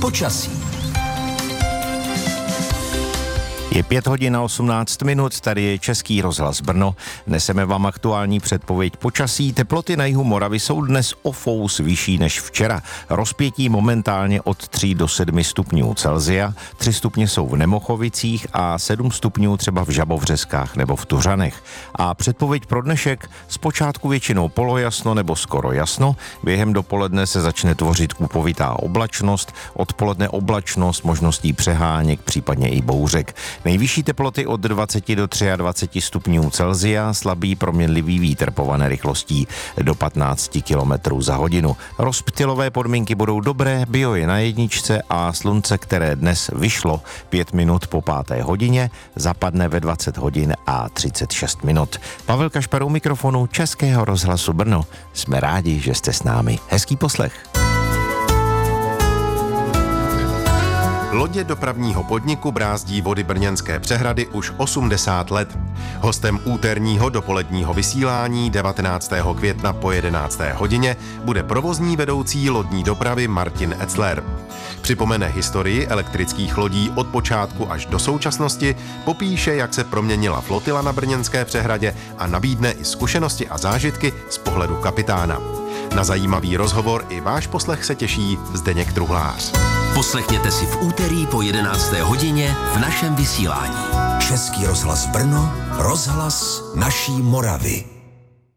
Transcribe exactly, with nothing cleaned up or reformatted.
počasí. Je pět hodin a osmnáct minut, tady je Český rozhlas Brno. Neseme vám aktuální předpověď počasí. Teploty na jihu Moravy jsou dnes o fous vyšší než včera. Rozpětí momentálně od tří do sedmi stupňů Celsia, tři stupně jsou v Nemochovicích a sedm stupňů třeba v Žabovřeskách nebo v Tuřanech. A předpověď pro dnešek: zpočátku většinou polojasno nebo skoro jasno, během dopoledne se začne tvořit kupovitá oblačnost, odpoledne oblačnost, možností přeháněk, případně i bouřek. Nejvyšší teploty od dvacet do dvaceti tří stupňů Celsia, slabý proměnlivý vítr pované rychlostí do patnáct kilometrů za hodinu. Rozptylové podmínky budou dobré, bio je na jedničce a slunce, které dnes vyšlo pět minut po páté hodině, zapadne ve dvacet hodin a třicet šest minut. Pavel Kašpar u mikrofonu Českého rozhlasu Brno. Jsme rádi, že jste s námi. Hezký poslech. Lodě dopravního podniku brázdí vody brněnské přehrady už osmdesát let. Hostem úterního dopoledního vysílání devatenáctého května po jedenácté hodině bude provozní vedoucí lodní dopravy Martin Etzler. Připomene historii elektrických lodí od počátku až do současnosti, popíše, jak se proměnila flotila na brněnské přehradě a nabídne i zkušenosti a zážitky z pohledu kapitána. Na zajímavý rozhovor i váš poslech se těší Zdeněk Truhlář. Poslechněte si v úterý po jedenácté hodině v našem vysílání. Český rozhlas Brno, rozhlas naší Moravy.